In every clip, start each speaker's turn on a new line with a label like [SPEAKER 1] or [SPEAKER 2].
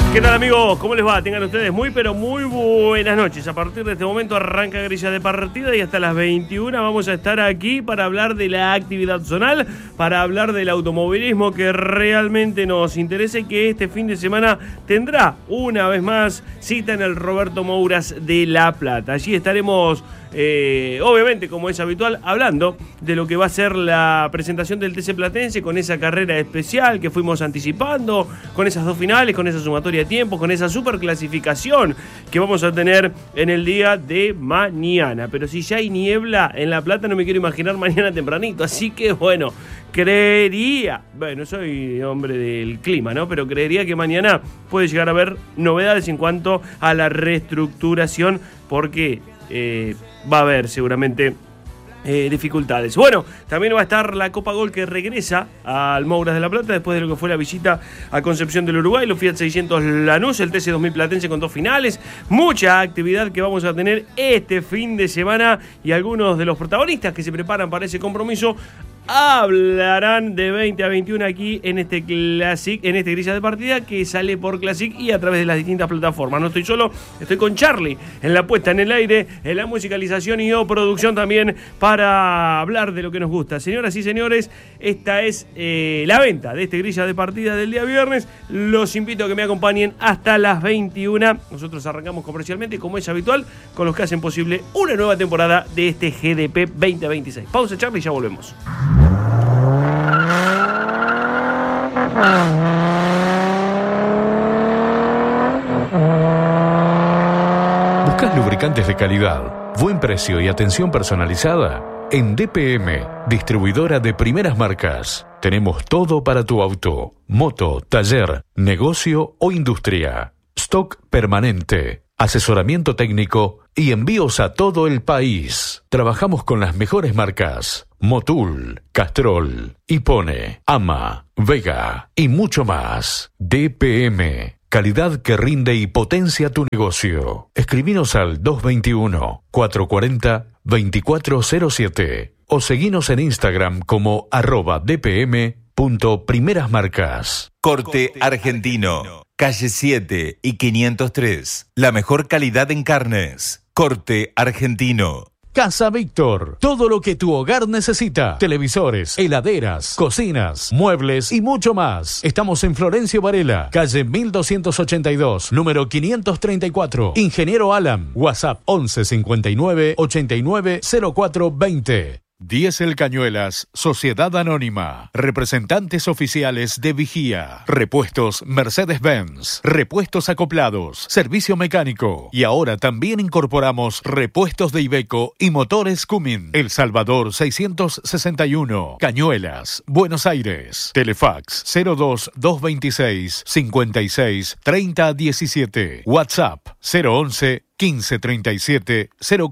[SPEAKER 1] ¿Qué tal, amigos? ¿Cómo les va? Tengan ustedes muy, pero muy buenas noches. A partir de este momento arranca Grilla de Partida y hasta las 21 vamos a estar aquí para hablar de la actividad zonal, para hablar del automovilismo que realmente nos interesa y que este fin de semana tendrá una vez más cita en el Roberto Mouras de La Plata. Allí estaremos, obviamente, como es habitual, hablando de lo que va a ser la presentación del TC Platense con esa carrera especial que fuimos anticipando, con esas dos finales, con esa sumatoria de tiempos, con esa super clasificación que vamos a tener en el día de mañana. Pero si ya hay niebla en La Plata, no me quiero imaginar mañana tempranito. Así que bueno, creería, bueno, soy hombre del clima, ¿no? Pero creería que mañana puede llegar a haber novedades en cuanto a la reestructuración, porque va a haber seguramente dificultades. Bueno, también va a estar la Copa Gol que regresa al Mouras de La Plata después de lo que fue la visita a Concepción del Uruguay, los Fiat 600 Lanús, el TC 2000 Platense con dos finales, mucha actividad que vamos a tener este fin de semana y algunos de los protagonistas que se preparan para ese compromiso hablarán de 20 a 21 aquí en este Classic, en este Grilla de Partida que sale por Classic y a través de las distintas plataformas. No estoy solo, estoy con Charlie en la puesta en el aire, en la musicalización y o producción también para hablar de lo que nos gusta. Señoras y señores, esta es la venta de este Grilla de Partida del día viernes. Los invito a que me acompañen hasta las 21. Nosotros arrancamos comercialmente, como es habitual, con los que hacen posible una nueva temporada de este GDP 2026. Pausa, Charlie, y ya volvemos.
[SPEAKER 2] ¿Buscas lubricantes de calidad, buen precio y atención personalizada? En DPM, distribuidora de primeras marcas, tenemos todo para tu auto, moto, taller, negocio o industria. Stock permanente, asesoramiento técnico y envíos a todo el país. Trabajamos con las mejores marcas: Motul, Castrol, Hipone, Ama, Vega y mucho más. DPM, calidad que rinde y potencia tu negocio. Escribinos al 221-440-2407 o seguinos en Instagram como @dpm.primerasmarcas.
[SPEAKER 3] Corte Argentino, calle 7 y 503. La mejor calidad en carnes. Corte Argentino.
[SPEAKER 2] Casa Víctor, todo lo que tu hogar necesita: televisores, heladeras, cocinas, muebles y mucho más. Estamos en Florencio Varela, calle 1282, número 534. Ingeniero Alam, WhatsApp 11 59 89 04 20. Diesel Cañuelas, Sociedad Anónima, representantes oficiales de Vigía, repuestos Mercedes-Benz, repuestos acoplados, servicio mecánico y ahora también incorporamos repuestos de Iveco y motores Cummins. El Salvador 661, Cañuelas, Buenos Aires. Telefax 02-226 56 30 17. WhatsApp 011 1537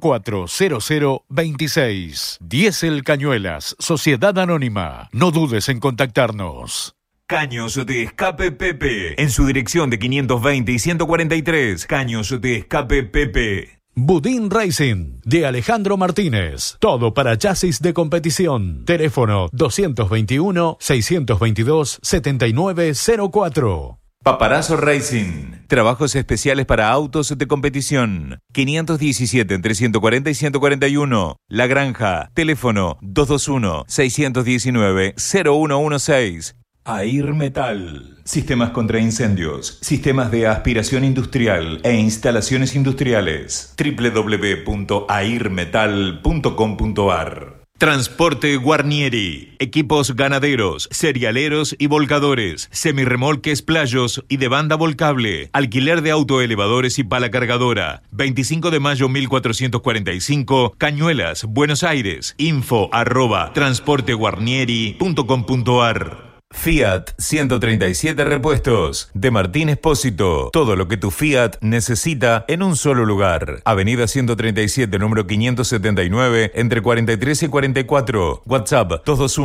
[SPEAKER 2] 040026. Diesel Cañuelas, Sociedad Anónima. No dudes en contactarnos.
[SPEAKER 3] Caños de Escape Pepe. En su dirección de 520 y 143. Caños de Escape Pepe.
[SPEAKER 2] Budín Racing, de Alejandro Martínez. Todo para chasis de competición. Teléfono 221-622-7904.
[SPEAKER 3] Paparazzo Racing. Trabajos especiales para autos de competición. 517 entre 140 y 141. La Granja. Teléfono 221-619-0116. Air Metal. Sistemas contra incendios, sistemas de aspiración industrial e instalaciones industriales. www.airmetal.com.ar. Transporte Guarnieri. Equipos ganaderos, cerealeros y volcadores, semirremolques playos y de banda volcable. Alquiler de autoelevadores y pala cargadora. 25 de mayo 1445, Cañuelas, Buenos Aires. info@transporteguarnieri.com.ar. Fiat 137 Repuestos, de Martín Espósito. Todo lo que tu Fiat necesita en un solo lugar. Avenida 137, número 579, entre 43 y 44. WhatsApp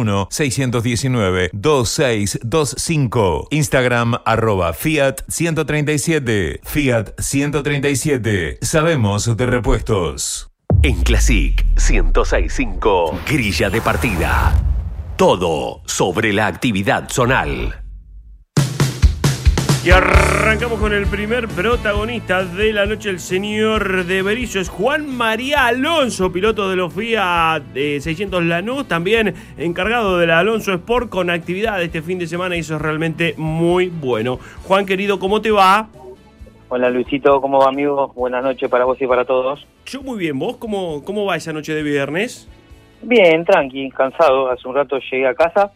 [SPEAKER 3] 221-619-2625. Instagram @Fiat 137. Fiat 137. Sabemos de repuestos.
[SPEAKER 4] En Classic 106.5, Grilla de Partida. Todo sobre la actividad zonal.
[SPEAKER 1] Y arrancamos con el primer protagonista de la noche, el señor de Berizo, es Juan María Alonso, piloto de los Fiat 600 Lanús, también encargado de la Alonso Sport con actividad este fin de semana y eso es realmente muy bueno. Juan querido, ¿cómo te va?
[SPEAKER 5] Hola Luisito, ¿cómo va amigo? Buenas noches para vos y para todos.
[SPEAKER 1] Yo muy bien, ¿vos cómo va esa noche de viernes?
[SPEAKER 5] Bien, tranqui, cansado, hace un rato llegué a casa,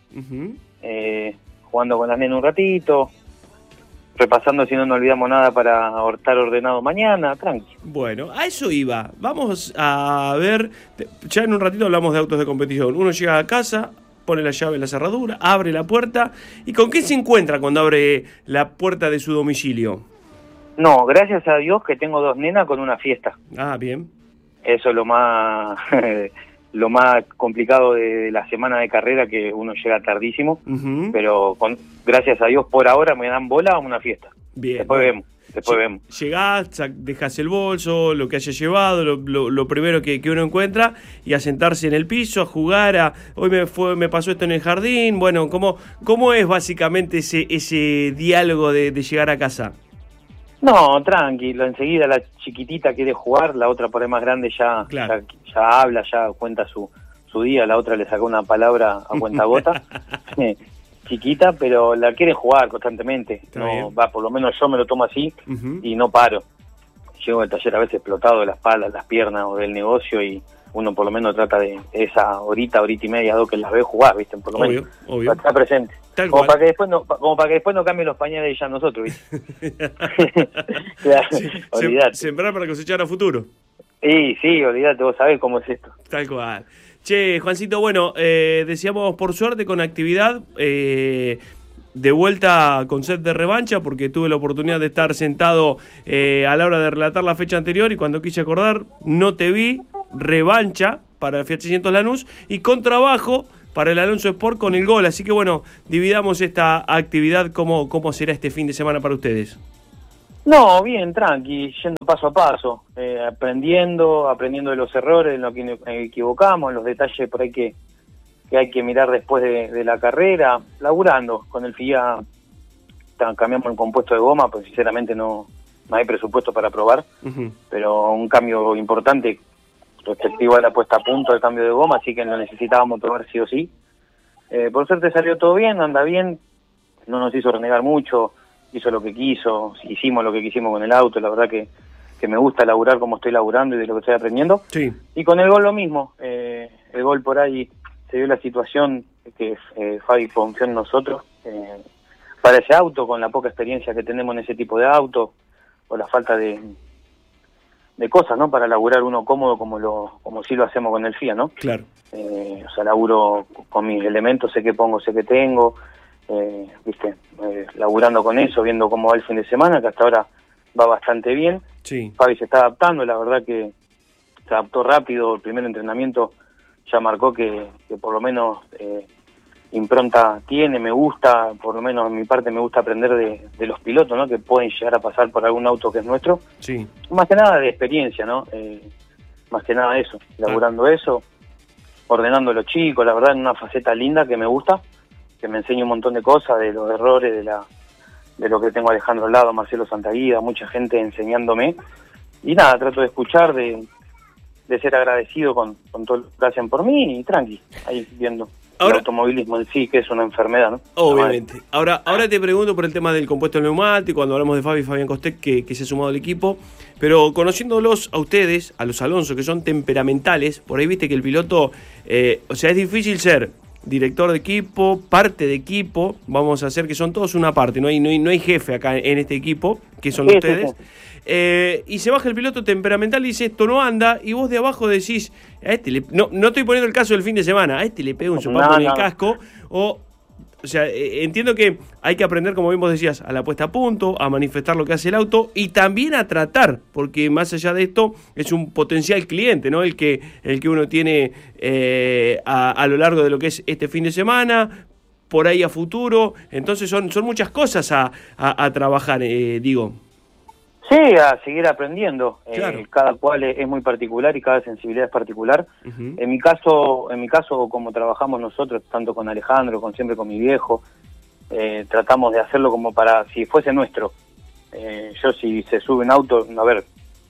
[SPEAKER 5] jugando con las nenas un ratito, repasando si no nos olvidamos nada para estar ordenado mañana, tranqui.
[SPEAKER 1] Bueno, a eso iba. Vamos a ver, ya en un ratito hablamos de autos de competición. Uno llega a casa, pone la llave en la cerradura, abre la puerta. ¿Y con qué se encuentra cuando abre la puerta de su domicilio?
[SPEAKER 5] No, gracias a Dios que tengo 2 nenas con una fiesta.
[SPEAKER 1] Ah, bien.
[SPEAKER 5] Eso es lo más lo más complicado de la semana de carrera, que uno llega tardísimo, pero gracias a Dios por ahora me dan bola a una fiesta.
[SPEAKER 1] Bien.
[SPEAKER 5] Después vemos.
[SPEAKER 1] Llegás, dejás el bolso, lo que haya llevado, lo primero que uno encuentra, y a sentarse en el piso, a jugar, hoy me pasó esto en el jardín. Bueno, ¿cómo es básicamente ese diálogo de llegar a casa?
[SPEAKER 5] No, tranquilo, enseguida la chiquitita quiere jugar, la otra por ahí más grande ya habla, ya cuenta su día, la otra le sacó una palabra a cuentagota, chiquita, pero la quiere jugar constantemente. No, por lo menos yo me lo tomo así y no paro. Llego del taller a veces explotado de la espalda, las piernas o del negocio y uno por lo menos trata de esa horita y media, 2 que las ve jugar, ¿viste? Por lo menos
[SPEAKER 1] obvio.
[SPEAKER 5] Está presente. Como para que después no cambien los pañales ya nosotros, ¿viste? Claro, olvidate.
[SPEAKER 1] Sembrar para cosechar a futuro.
[SPEAKER 5] Sí, olvidate, vos sabés cómo es esto.
[SPEAKER 1] Tal cual. Che, Juancito, bueno, decíamos por suerte con actividad, de vuelta con set de revancha, porque tuve la oportunidad de estar sentado a la hora de relatar la fecha anterior y cuando quise acordar no te vi. Revancha para el Fiat 600 Lanús y con trabajo para el Alonso Sport con el gol. Así que bueno, dividamos esta actividad, ¿cómo será este fin de semana para ustedes?
[SPEAKER 5] No, bien, tranqui, yendo paso a paso, aprendiendo de los errores, en lo que nos equivocamos, en los detalles por ahí que hay que mirar después de la carrera, laburando con el FIA. Cambiamos el compuesto de goma, pues sinceramente no hay presupuesto para probar, pero un cambio importante respectivo a la puesta a punto del cambio de goma, así que lo necesitábamos probar sí o sí. Por suerte salió todo bien, anda bien, no nos hizo renegar mucho, hizo lo que quiso, hicimos lo que quisimos con el auto, la verdad que me gusta laburar como estoy laburando y de lo que estoy aprendiendo. Sí. Y con el gol lo mismo, el gol por ahí se dio la situación que Fabi confió en nosotros para ese auto, con la poca experiencia que tenemos en ese tipo de auto, o la falta de cosas, ¿no? Para laburar uno cómodo como sí lo hacemos con el FIA, ¿no? Claro. O sea, laburo con mis elementos, sé qué pongo, sé qué tengo, ¿viste? Laburando con eso, viendo cómo va el fin de semana, que hasta ahora va bastante bien. Sí. Fabi se está adaptando, la verdad que se adaptó rápido, el primer entrenamiento ya marcó que por lo menos impronta tiene, me gusta, por lo menos en mi parte me gusta aprender de los pilotos, ¿no? Que pueden llegar a pasar por algún auto que es nuestro. Sí. Más que nada de experiencia, ¿no? Más que nada eso, laburando eso, ordenando a los chicos, la verdad en una faceta linda que me gusta, que me enseña un montón de cosas, de los errores, de lo que tengo a Alejandro al lado, Marcelo Santaguida, mucha gente enseñándome. Y nada, trato de escuchar, de ser agradecido con todo lo que hacen por mí y tranqui, ahí viendo. Ahora, el automovilismo en sí, que es una enfermedad, ¿no?
[SPEAKER 1] Obviamente. Ahora te pregunto por el tema del compuesto neumático, cuando hablamos de Fabián Costec, que se ha sumado al equipo, pero conociéndolos a ustedes, a los Alonso, que son temperamentales, por ahí viste que el piloto, o sea, es difícil ser director de equipo, parte de equipo, vamos a hacer que son todos una parte, no hay jefe acá en este equipo, que son ustedes. Y se baja el piloto temperamental y dice esto no anda, y vos de abajo decís a este no estoy poniendo el caso del fin de semana, a este le pego un sopapo en el casco, o sea, entiendo que hay que aprender, como bien vos decías, a la puesta a punto, a manifestar lo que hace el auto y también a tratar, porque más allá de esto es un potencial cliente, ¿no? El que uno tiene a lo largo de lo que es este fin de semana, por ahí a futuro, entonces son muchas cosas a trabajar, digo.
[SPEAKER 5] Sí, a seguir aprendiendo. Claro. Cada cual es muy particular y cada sensibilidad es particular. En mi caso, como trabajamos nosotros, tanto con Alejandro, siempre con mi viejo, tratamos de hacerlo como para si fuese nuestro. Yo si se sube un auto, a ver,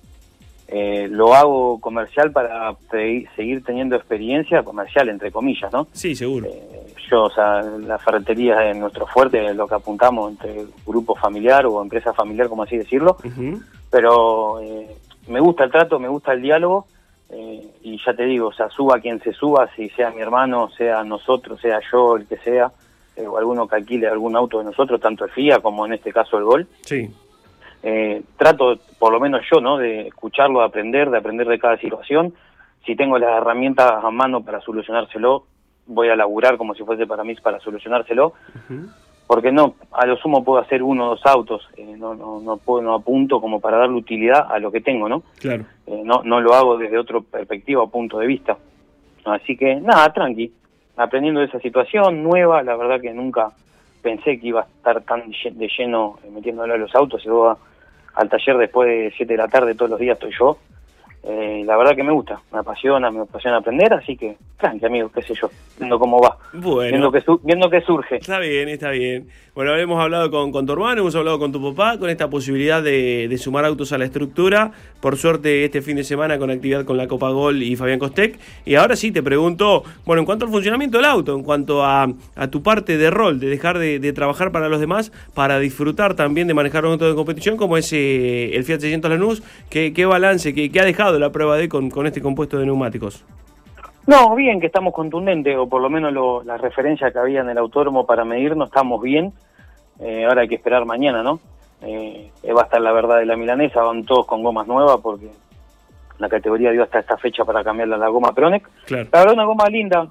[SPEAKER 5] lo hago comercial para seguir teniendo experiencia comercial, entre comillas, ¿no?
[SPEAKER 1] Sí, seguro.
[SPEAKER 5] Yo, o sea, la ferretería es nuestro fuerte, es lo que apuntamos entre grupo familiar o empresa familiar, como así decirlo.
[SPEAKER 1] Uh-huh.
[SPEAKER 5] Pero me gusta el trato, me gusta el diálogo, y ya te digo, o sea, suba quien se suba, si sea mi hermano, sea nosotros, sea yo, el que sea, o alguno que alquile algún auto de nosotros, tanto el FIA como en este caso el Gol.
[SPEAKER 1] Sí.
[SPEAKER 5] Trato, por lo menos yo, ¿no?, de escucharlo, de aprender de cada situación. Si tengo las herramientas a mano para solucionárselo, voy a laburar como si fuese para mí para solucionárselo.
[SPEAKER 1] Uh-huh.
[SPEAKER 5] Porque no, a lo sumo puedo hacer 1 o 2 autos, no apunto como para darle utilidad a lo que tengo, ¿no?
[SPEAKER 1] Claro.
[SPEAKER 5] No lo hago desde otra perspectiva o punto de vista. Así que nada, tranqui, aprendiendo de esa situación nueva. La verdad que nunca pensé que iba a estar tan de lleno metiéndole a los autos. Y luego al taller después de 7 de la tarde todos los días estoy yo. La verdad que me gusta, me apasiona aprender, así que tranqui, amigo, qué sé yo, viendo cómo va,
[SPEAKER 1] bueno,
[SPEAKER 5] viendo que surge.
[SPEAKER 1] Está bien. Bueno, hemos hablado con tu hermano, hemos hablado con tu papá, con esta posibilidad de sumar autos a la estructura. Por suerte este fin de semana con actividad con la Copa Gol y Fabián Costec. Y ahora sí te pregunto, bueno, en cuanto al funcionamiento del auto, en cuanto a tu parte de rol, de dejar de trabajar para los demás, para disfrutar también de manejar un auto de competición como es el Fiat 600 Lanús, ¿qué balance, qué ha dejado la prueba D con este compuesto de neumáticos?
[SPEAKER 5] No, bien, que estamos contundentes, o por lo menos la referencia que había en el autódromo para medirnos, estamos bien. Ahora hay que esperar mañana, ¿no? Va a estar la verdad de la milanesa, van todos con gomas nuevas porque la categoría dio hasta esta fecha para cambiarla a la goma Pronec.
[SPEAKER 1] Claro.
[SPEAKER 5] La verdad, una goma linda,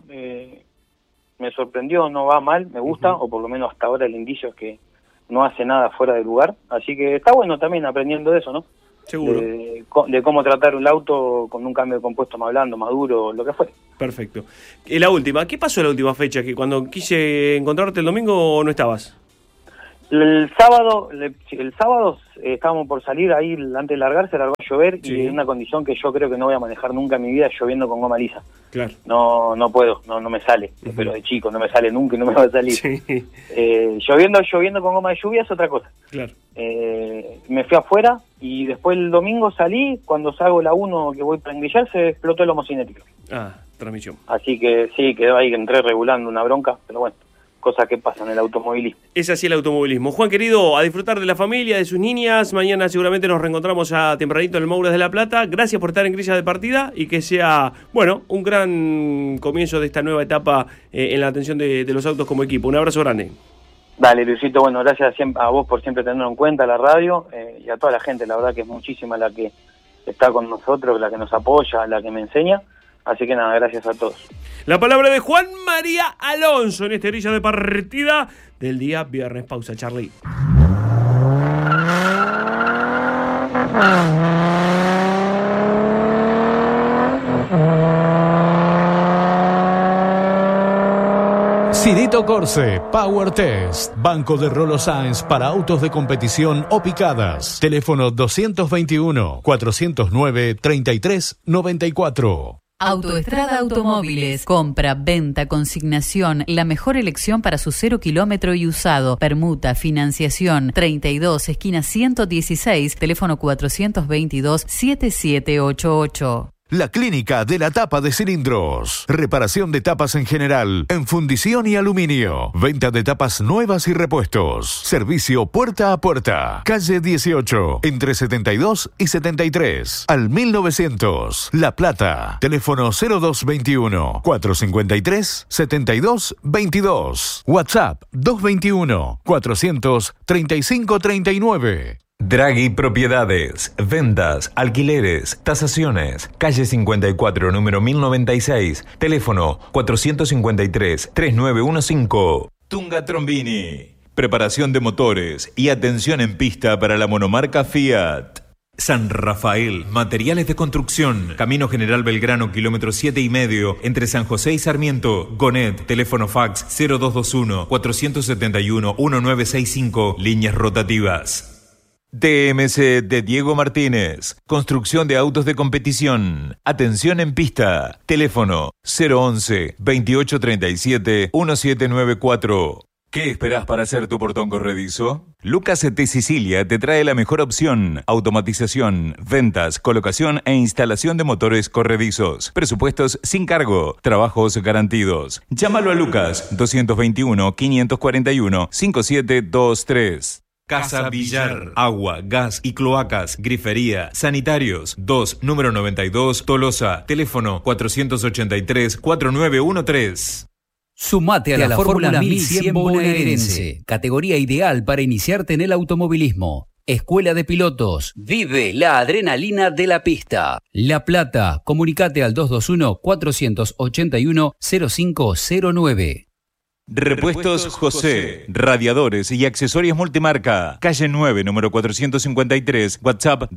[SPEAKER 5] me sorprendió, no va mal, me gusta,
[SPEAKER 1] Uh-huh.
[SPEAKER 5] o por lo menos hasta ahora el indicio es que no hace nada fuera de lugar, así que está bueno también aprendiendo de eso, ¿no?
[SPEAKER 1] Seguro.
[SPEAKER 5] De cómo tratar un auto con un cambio de compuesto más blando, más duro, lo que fue.
[SPEAKER 1] Perfecto. La última, ¿qué pasó en la última fecha? Que cuando quise encontrarte el domingo no estabas.
[SPEAKER 5] El sábado estábamos por salir ahí, antes de largar, se largó a llover,
[SPEAKER 1] Sí.
[SPEAKER 5] y en una condición que yo creo que no voy a manejar nunca en mi vida, lloviendo con goma lisa.
[SPEAKER 1] Claro.
[SPEAKER 5] No puedo, no me sale,
[SPEAKER 1] Uh-huh.
[SPEAKER 5] pero de chico no me sale nunca y no me va a salir.
[SPEAKER 1] Sí.
[SPEAKER 5] Lloviendo con goma de lluvia es otra cosa.
[SPEAKER 1] Claro.
[SPEAKER 5] Me fui afuera y después el domingo salí, cuando salgo la 1 que voy para engrillar, se explotó el homocinético.
[SPEAKER 1] Transmisión.
[SPEAKER 5] Así que sí, quedó ahí, entré regulando una bronca, pero bueno, cosas que pasan en el automovilismo.
[SPEAKER 1] Es así el automovilismo. Juan, querido, a disfrutar de la familia, de sus niñas. Mañana seguramente nos reencontramos ya tempranito en el Moura de la Plata. Gracias por estar en Grilla de Partida y que sea, bueno, un gran comienzo de esta nueva etapa en la atención de los autos como equipo. Un abrazo grande.
[SPEAKER 5] Dale, Luisito, bueno, gracias a vos por siempre tenerlo en cuenta, la radio, y a toda la gente, la verdad que es muchísima la que está con nosotros, la que nos apoya, la que me enseña. Así que nada, gracias a todos.
[SPEAKER 1] La palabra de Juan María Alonso en este Grilla de Partida del día viernes. Pausa, Charlie.
[SPEAKER 2] Cirito Corse, Power Test, Banco de Rolo Sáenz para autos de competición o picadas. Teléfono 221-409-3394.
[SPEAKER 6] Autoestrada Automóviles. Compra, venta, consignación. La mejor elección para su 0 kilómetro y usado. Permuta, financiación. 32, esquina 116, teléfono 422-7788.
[SPEAKER 2] La Clínica de la Tapa de Cilindros. Reparación de tapas en general, en fundición y aluminio. Venta de tapas nuevas y repuestos. Servicio puerta a puerta. Calle 18, entre 72 y 73. Al 1900. La Plata. Teléfono 0221-453-7222. WhatsApp 221-435-39.
[SPEAKER 3] Draghi Propiedades, ventas, alquileres, tasaciones, calle 54, número 1096, teléfono 453-3915. Tunga Trombini, preparación de motores y atención en pista para la monomarca Fiat. San Rafael, materiales de construcción, Camino General Belgrano, kilómetro 7,5, entre San José y Sarmiento. Gonet, teléfono fax 0221-471-1965, líneas rotativas. TMC de Diego Martínez, construcción de autos de competición, atención en pista, teléfono 011-2837-1794. ¿Qué esperás para hacer tu portón corredizo? Lucas de Sicilia te trae la mejor opción: automatización, ventas, colocación e instalación de motores corredizos. Presupuestos sin cargo, trabajos garantidos. Llámalo a Lucas 221-541-5723. Casa Villar, agua, gas y cloacas, grifería, sanitarios. 2, número 92, Tolosa. Teléfono 483-4913.
[SPEAKER 7] Sumate a la Fórmula 1100 bonaerense, categoría ideal para iniciarte en el automovilismo. Escuela de pilotos, vive la adrenalina de la pista. La Plata, comunicate al 221-481-0509.
[SPEAKER 3] Repuestos José, radiadores y accesorios multimarca. Calle 9, número 453, WhatsApp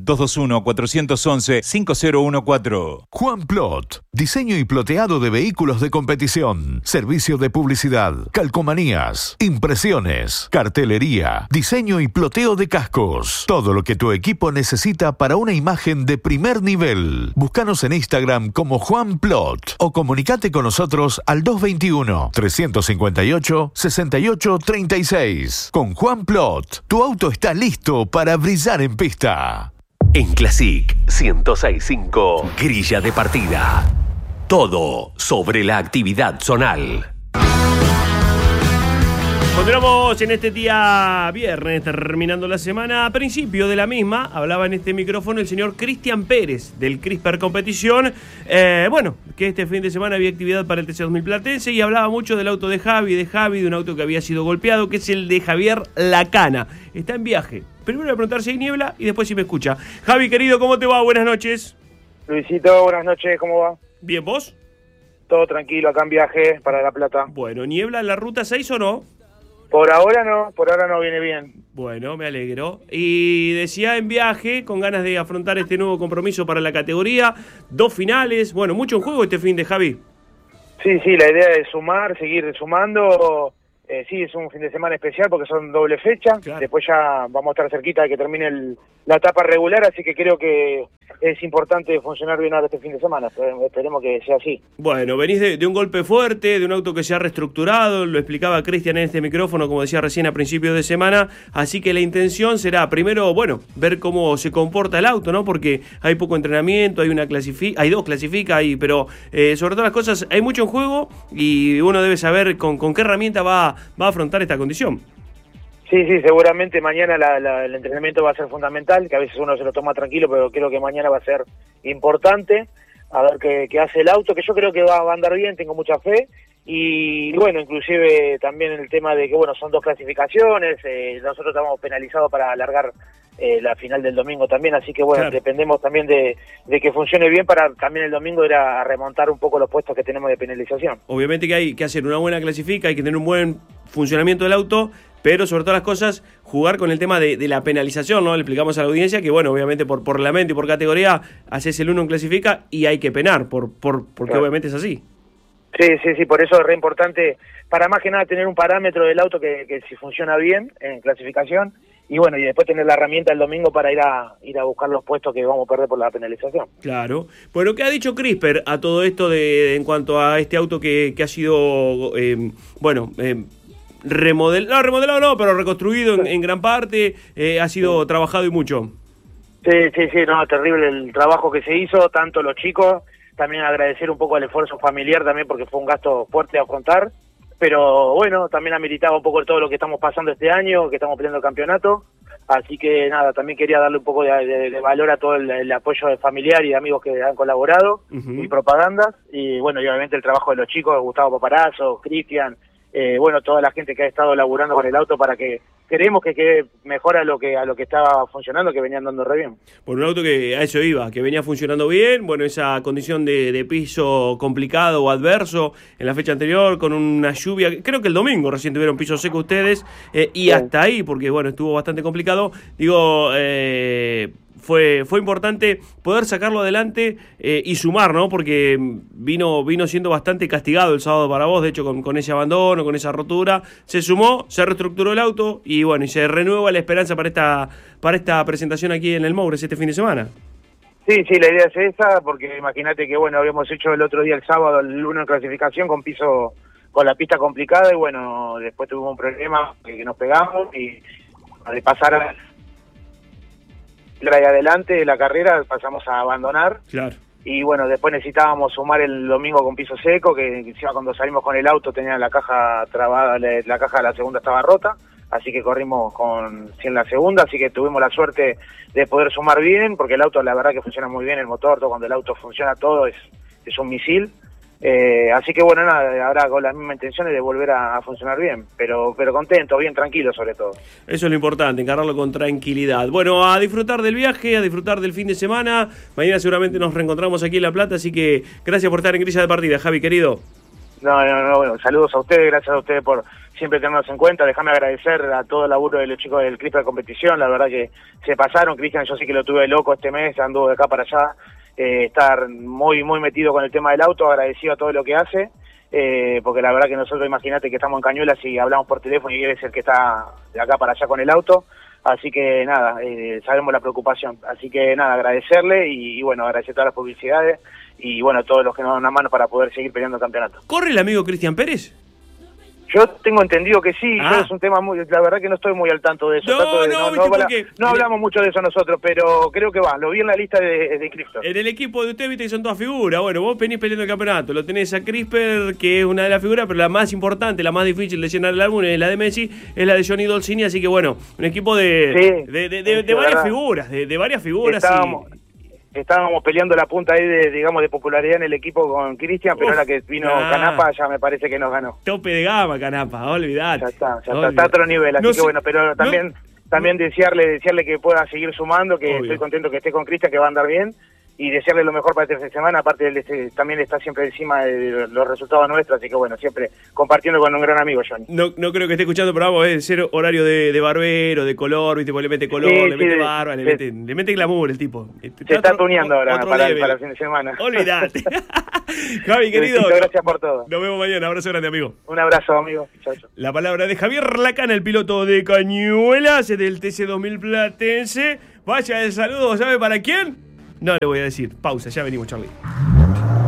[SPEAKER 3] 221-411-5014.
[SPEAKER 2] Juan Plot, diseño y ploteado de vehículos de competición, servicio de publicidad, calcomanías, impresiones, cartelería, diseño y ploteo de cascos. Todo lo que tu equipo necesita para una imagen de primer nivel. Búscanos en Instagram como Juan Plot o comunicate con nosotros al 221-358-6836. Con Juan Plot, tu auto está listo para brillar en pista.
[SPEAKER 4] En Classic 106.5, grilla de partida. Todo sobre la actividad zonal.
[SPEAKER 1] Continuamos en este día viernes, terminando la semana. A principio de la misma, hablaba en este micrófono el señor Cristian Pérez, del CRISPR Competición. Que este fin de semana había actividad para el TC2000 Platense y hablaba mucho del auto de Javi, de un auto que había sido golpeado, que es el de Javier Lacana. Está en viaje. Primero voy a preguntar si hay niebla y después si me escucha. Javi, querido, ¿cómo te va? Buenas noches.
[SPEAKER 8] Luisito, buenas noches, ¿cómo va?
[SPEAKER 1] Bien, ¿vos?
[SPEAKER 8] Todo tranquilo, acá en viaje para La Plata.
[SPEAKER 1] Bueno, ¿niebla en la ruta 6 o no?
[SPEAKER 8] Por ahora no viene bien.
[SPEAKER 1] Bueno, me alegro. Y decía en viaje, con ganas de afrontar este nuevo compromiso para la categoría, 2 finales, bueno, mucho en juego este fin de Javi.
[SPEAKER 8] Sí, la idea es sumar, seguir sumando. Sí, es un fin de semana especial porque son doble fecha. Claro. Después ya vamos a estar cerquita de que termine la etapa regular, así que creo que es importante funcionar bien ahora este fin de semana. Esperemos que sea así.
[SPEAKER 1] Bueno, venís de un golpe fuerte, de un auto que se ha reestructurado, lo explicaba Cristian en este micrófono, como decía recién, a principios de semana, así que la intención será primero, ver cómo se comporta el auto, ¿no? Porque hay poco entrenamiento, hay 2 clasifica, pero sobre todas las cosas hay mucho en juego y uno debe saber con qué herramienta va a afrontar esta condición.
[SPEAKER 8] Sí, seguramente mañana el entrenamiento va a ser fundamental, que a veces uno se lo toma tranquilo, pero creo que mañana va a ser importante, a ver qué hace el auto, que yo creo que va a andar bien, tengo mucha fe, y bueno, inclusive también el tema de que, son 2 clasificaciones, nosotros estamos penalizados para alargar la final del domingo también, así que claro, dependemos también de que funcione bien para también el domingo ir a remontar un poco los puestos que tenemos de penalización.
[SPEAKER 1] Obviamente que hay que hacer una buena clasifica, hay que tener un buen funcionamiento del auto, pero sobre todas las cosas, jugar con el tema de la penalización, ¿no? Le explicamos a la audiencia que, obviamente por reglamento y por categoría, haces el 1 en clasifica y hay que penar, porque claro, obviamente es así.
[SPEAKER 8] Sí, por eso es re importante, para más que nada tener un parámetro del auto que si funciona bien en clasificación, y después tener la herramienta el domingo para ir a buscar los puestos que vamos a perder por la penalización. Claro.
[SPEAKER 1] Bueno, ¿qué ha dicho CRISPR a todo esto en cuanto a este auto que ha sido, remodelado no, pero reconstruido en gran parte, ha sido trabajado y mucho?
[SPEAKER 8] Sí, terrible el trabajo que se hizo, tanto los chicos, también agradecer un poco el esfuerzo familiar también porque fue un gasto fuerte a afrontar, pero también ameritaba un poco todo lo que estamos pasando este año, que estamos peleando el campeonato, así que también quería darle un poco de valor a todo el apoyo de familiar y de amigos que han colaborado, y propagandas, y obviamente el trabajo de los chicos, Gustavo Paparazzo, Cristian, toda la gente que ha estado laburando con el auto para que queremos que quede mejor a lo que estaba funcionando, que venía andando re bien.
[SPEAKER 1] Por un auto que a eso iba, que venía funcionando bien, esa condición de piso complicado o adverso en la fecha anterior, con una lluvia, creo que el domingo recién tuvieron piso seco ustedes, y hasta ahí, porque estuvo bastante complicado, fue importante poder sacarlo adelante y sumar, ¿no? Porque vino siendo bastante castigado el sábado para vos, de hecho con ese abandono, con esa rotura, se sumó, se reestructuró el auto y se renueva la esperanza para esta presentación aquí en el Moures este fin de semana.
[SPEAKER 8] Sí, la idea es esa, porque imagínate que habíamos hecho el otro día el sábado el 1 en clasificación con piso con la pista complicada y bueno, después tuvimos un problema que nos pegamos y de pasar y adelante de la carrera pasamos a abandonar.
[SPEAKER 1] Claro.
[SPEAKER 8] Y bueno, después necesitábamos sumar el domingo con piso seco, que encima cuando salimos con el auto tenía la caja trabada, la caja de la segunda estaba rota, así que corrimos sin la segunda, así que tuvimos la suerte de poder sumar bien, porque el auto la verdad que funciona muy bien, el motor, todo, cuando el auto funciona todo es un misil. Así que bueno, nada, ahora con las mismas intenciones de volver a funcionar bien, pero contento, bien tranquilo sobre todo.
[SPEAKER 1] Eso es lo importante, encararlo con tranquilidad. Bueno, a disfrutar del viaje, a disfrutar del fin de semana. Mañana seguramente nos reencontramos aquí en La Plata, así que gracias por estar en Grilla de Partida, Javi, querido.
[SPEAKER 8] No, bueno, saludos a ustedes, gracias a ustedes por siempre tenernos en cuenta. Déjame agradecer a todo el laburo de los chicos del Crispa de competición, la verdad que se pasaron. Cristian, yo sí que lo tuve loco este mes, anduvo de acá para allá. Estar muy metido con el tema del auto, agradecido a todo lo que hace, porque la verdad que nosotros, imagínate que estamos en Cañuelas y hablamos por teléfono y él es el que está de acá para allá con el auto, así que nada, sabemos la preocupación, así que nada, agradecerle y bueno, agradecer todas las publicidades y bueno, todos los que nos dan una mano para poder seguir peleando el campeonato.
[SPEAKER 1] ¿Corre el amigo Cristian Pérez?
[SPEAKER 8] Yo tengo entendido que sí, yo es un tema la verdad que no estoy muy al tanto de eso. No hablamos mucho de eso nosotros, pero creo que va, lo vi en la lista de Crisper.
[SPEAKER 1] En el equipo de ustedes viste que son todas figuras, bueno, vos venís peleando el campeonato, lo tenés a Crisper, que es una de las figuras, pero la más importante, la más difícil de llenar el álbum es la de Messi, es la de Johnny Dolcini, así que bueno, un equipo de varias figuras, de varias figuras.
[SPEAKER 8] Estábamos peleando la punta ahí de popularidad en el equipo con Cristian, pero ahora que vino Canapa ya me parece que nos ganó.
[SPEAKER 1] Tope de gama Canapa, olvidate.
[SPEAKER 8] Ya está a otro nivel, así que bueno, pero también desearle que pueda seguir sumando, que estoy contento que esté con Cristian, que va a andar bien, y desearle lo mejor para este fin de semana, aparte él también está siempre encima de los resultados nuestros, así que bueno, siempre compartiendo con un gran amigo, Johnny.
[SPEAKER 1] No creo que esté escuchando, pero vamos, es ser horario de barbero, de color, ¿viste? Porque le mete color, le mete barba, le mete glamour el tipo.
[SPEAKER 8] Se está tuneando ahora para el fin de semana.
[SPEAKER 1] Olvídate. Javi, querido.
[SPEAKER 8] Gracias por todo.
[SPEAKER 1] Nos vemos mañana, abrazo grande, amigo.
[SPEAKER 8] Un abrazo, amigo. Chau.
[SPEAKER 1] La palabra de Javier Lacana, el piloto de Cañuelas, del TC2000 Platense. Vaya el saludo, ¿sabe para quién? No le voy a decir. Pausa, ya venimos, Charlie.